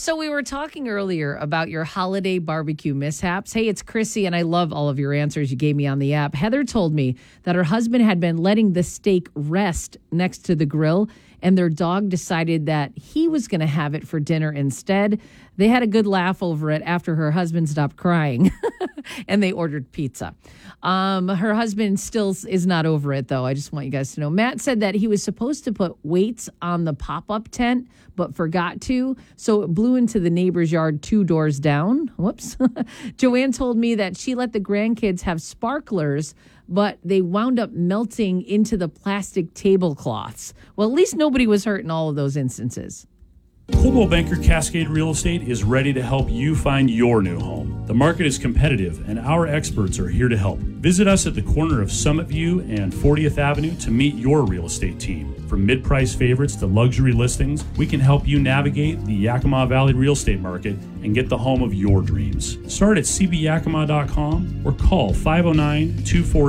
So we were talking earlier about your holiday barbecue mishaps. Hey, it's Chrissy, and I love all of your answers you gave me on the app. Heather told me that her husband had been letting the steak rest next to the grill, and their dog decided that he was going to have it for dinner instead. They had a good laugh over it after her husband stopped crying, and they ordered pizza. Her husband still is not over it, though. I just want you guys to know. Matt said that he was supposed to put weights on the pop-up tent, but forgot to, so it blew into the neighbor's yard 2 doors down. Whoops. Joanne told me that she let the grandkids have sparklers, but they wound up melting into the plastic tablecloths. Well, at least nobody was hurt in all of those instances. Coldwell Banker Cascade Real Estate is ready to help you find your new home. The market is competitive, and our experts are here to help. Visit us at the corner of Summit View and 40th Avenue to meet your real estate team. From mid-price favorites to luxury listings, we can help you navigate the Yakima Valley real estate market and get the home of your dreams. Start at cbyakima.com or call 509-248